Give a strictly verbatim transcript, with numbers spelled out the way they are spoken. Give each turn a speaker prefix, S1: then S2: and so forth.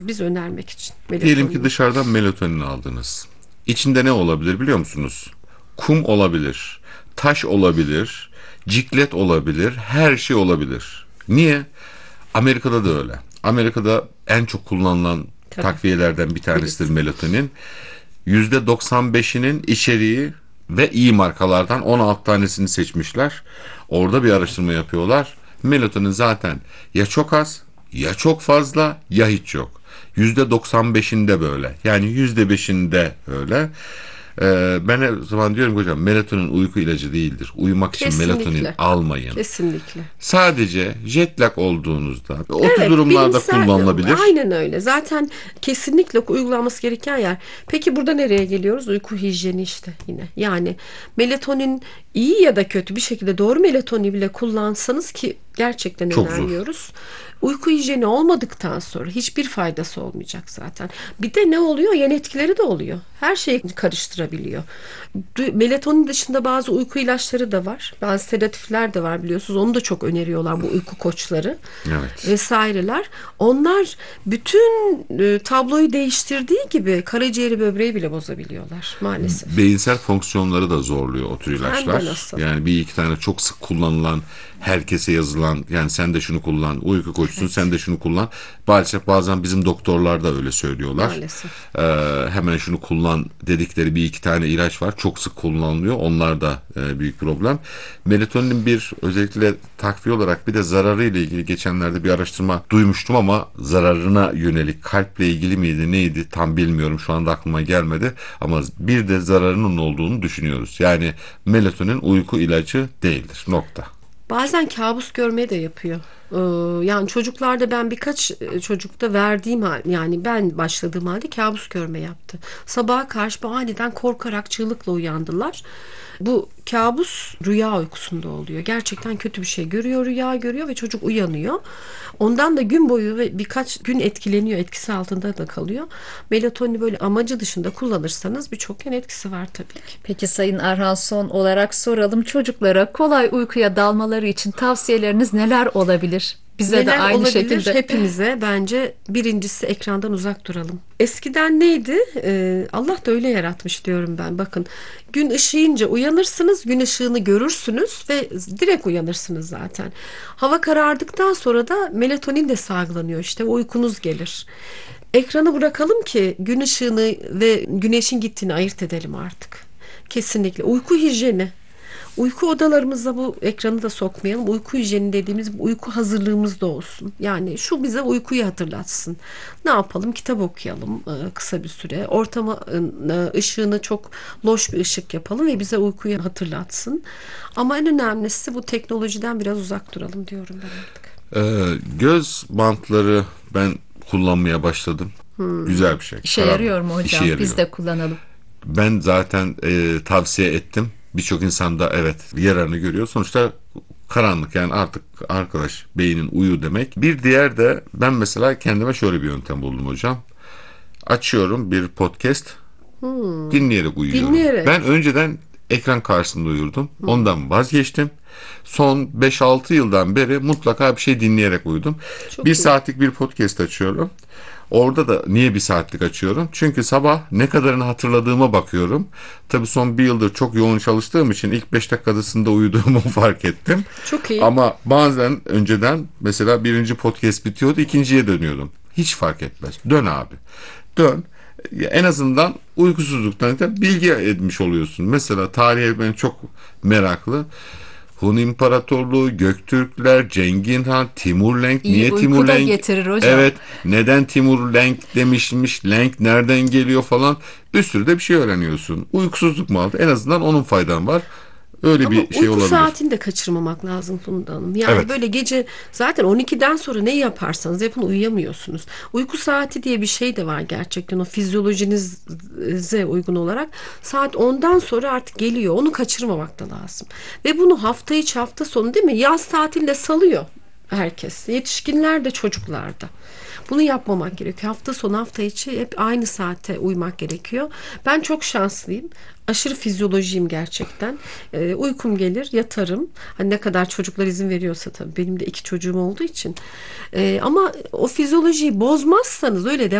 S1: Biz önermek için.
S2: Diyelim ki
S1: Melatonin.
S2: dışarıdan melatonin aldınız. İçinde ne olabilir biliyor musunuz? Kum olabilir, taş olabilir, ciklet olabilir, her şey olabilir. Niye? Amerika'da da öyle. Amerika'da en çok kullanılan
S1: Tabii.
S2: takviyelerden bir tanesidir
S1: Birisi.
S2: melatonin. yüzde doksan beşinin içeriği ve iyi markalardan on altı tanesini seçmişler. Orada bir araştırma yapıyorlar. Melatonin zaten ya çok az, ya çok fazla, ya hiç yok. yüzde doksan beşinde böyle. Yani yüzde beşinde öyle. Ee, ben her zaman diyorum ki hocam, melatonin uyku ilacı değildir. Uyumak için melatonin
S1: Kesinlikle.
S2: almayın.
S1: Kesinlikle.
S2: Sadece jet lag olduğunuzda, o tür
S1: Evet,
S2: durumlarda
S1: bilimsel,
S2: kullanılabilir.
S1: aynen öyle. Zaten kesinlikle uygulanması gereken yer. Peki burada nereye geliyoruz? Uyku hijyeni işte yine. Yani melatonin iyi ya da kötü bir şekilde doğru melatoni bile kullansanız, ki gerçekten
S2: Çok zor.
S1: önermiyoruz. Uyku hijyeni olmadıktan sonra hiçbir faydası olmayacak zaten. Bir de ne oluyor? Yan etkileri de oluyor. Her şeyi karıştırabiliyor. Du- Melatonin dışında bazı uyku ilaçları da var. Bazı sedatifler de var biliyorsunuz. Onu da çok öneriyorlar bu uyku koçları
S2: Evet.
S1: vesaireler. Onlar bütün e, tabloyu değiştirdiği gibi karaciğeri, böbreği bile bozabiliyorlar maalesef.
S2: Beyinsel fonksiyonları da zorluyor o tür
S1: Hem de
S2: ilaçlar.
S1: nasıl.
S2: Yani bir iki tane çok sık kullanılan, herkese yazılan, yani sen de şunu kullan, uyku koçsun,
S1: Evet.
S2: sen de şunu kullan. Maalesef bazen bizim doktorlar da öyle söylüyorlar.
S1: Maalesef.
S2: Ee, hemen şunu kullan dedikleri bir iki tane ilaç var. Çok sık kullanılıyor. Onlar da e, büyük problem. Melatoninin bir özellikle takviye olarak bir de zararı ile ilgili geçenlerde bir araştırma duymuştum ama zararına yönelik, kalple ilgili miydi neydi tam bilmiyorum, şu anda aklıma gelmedi, ama bir de zararının olduğunu düşünüyoruz. Yani melatonin uyku ilacı değildir. Nokta.
S1: Bazen kabus görmeyi de yapıyor. Ee, yani çocuklarda ben birkaç e, çocukta verdiğim hal, yani ben başladığım halde kabus görme yaptı. Sabaha karşı aniden korkarak çığlıkla uyandılar. Bu kabus rüya uykusunda oluyor. Gerçekten kötü bir şey görüyor, rüya görüyor ve çocuk uyanıyor. Ondan da gün boyu ve birkaç gün etkileniyor, etkisi altında da kalıyor. Melatonini böyle amacı dışında kullanırsanız birçok yan etkisi var tabii ki.
S3: Peki Sayın Erhan, son olarak soralım. Çocuklara kolay uykuya dalmaları için tavsiyeleriniz neler olabilir? Bize de
S1: Neler
S3: aynı
S1: olabilir?
S3: şekilde.
S1: Hepimize bence birincisi ekrandan uzak duralım. Eskiden neydi? Ee, Allah da öyle yaratmış diyorum ben. Bakın, gün ışığınca uyanırsınız, gün ışığını görürsünüz ve direkt uyanırsınız zaten. Hava karardıktan sonra da melatonin de salgılanıyor, işte uykunuz gelir. Ekranı bırakalım ki gün ışığını ve güneşin gittiğini ayırt edelim artık. Kesinlikle. Uyku hijyeni. Uyku odalarımıza bu ekranı da sokmayalım. Uyku hijyeni dediğimiz bu uyku hazırlığımız da olsun. Yani şu bize uykuyu hatırlatsın. Ne yapalım? Kitap okuyalım e, kısa bir süre. Ortamı e, ışığını çok loş bir ışık yapalım ve bize uykuyu hatırlatsın. Ama en önemlisi bu teknolojiden biraz uzak duralım diyorum ben artık.
S2: Ee, göz bantları ben kullanmaya başladım. Güzel bir şey.
S3: İşe
S2: Karanlık.
S3: yarıyor mu
S2: İşe
S3: hocam?
S2: yarıyor.
S3: Biz de kullanalım.
S2: Ben zaten e, tavsiye ettim. Birçok insan da evet yararını görüyor. Sonuçta karanlık, yani artık arkadaş beynin uyu demek. Bir diğer de ben mesela kendime şöyle bir yöntem buldum hocam. Açıyorum bir podcast, dinleyerek uyuyorum.
S1: Dinleyerek.
S2: Ben önceden ekran karşısında uyurdum. Ondan vazgeçtim. Son beş altı yıldan beri mutlaka bir şey dinleyerek uyudum.
S1: Çok
S2: bir
S1: iyi.
S2: saatlik bir podcast açıyorum. Orada da niye bir saatlik açıyorum? Çünkü sabah ne kadarını hatırladığıma bakıyorum. Tabii son bir yıldır çok yoğun çalıştığım için ilk beş dakikasında uyuduğumu fark ettim.
S1: Çok iyi.
S2: Ama bazen önceden mesela birinci podcast bitiyordu, ikinciye dönüyordum. Hiç fark etmez. Dön abi. Dön. En azından uykusuzluktan da bilgi edinmiş oluyorsun. Mesela tarihe ben çok meraklı. Hun İmparatorluğu, Göktürkler, Cengiz Han, Timur Lenk.
S3: İyi
S2: Niye
S3: uyku
S2: Timur
S3: da
S2: Lenk?
S3: getirir hocam.
S2: Evet. Neden Timur Lenk demişmiş? Lenk nereden geliyor falan. Bir sürü de bir şey öğreniyorsun. Uykusuzluk mu aldı? En azından onun faydan var. Öyle
S1: Ama
S2: bir şey
S1: uyku
S2: olabilir.
S1: saatini de kaçırmamak lazım Funda Hanım. Yani
S2: Evet.
S1: böyle gece zaten on ikiden sonra ne yaparsanız yapın uyuyamıyorsunuz. Uyku saati diye bir şey de var gerçekten, o fizyolojinize uygun olarak. Saat ondan sonra artık geliyor. Onu kaçırmamak da lazım. Ve bunu hafta içi, hafta sonu, değil mi? Yaz tatilinde salıyor herkes. Yetişkinler de çocuklar da. Bunu yapmamak gerekiyor. Hafta sonu hafta içi hep aynı saate uymak gerekiyor. Ben çok şanslıyım. Aşırı fizyolojiyim gerçekten. Ee, uykum gelir, yatarım. Hani ne kadar çocuklar izin veriyorsa tabii. Benim de iki çocuğum olduğu için. Ee, ama o fizyolojiyi bozmazsanız, öyle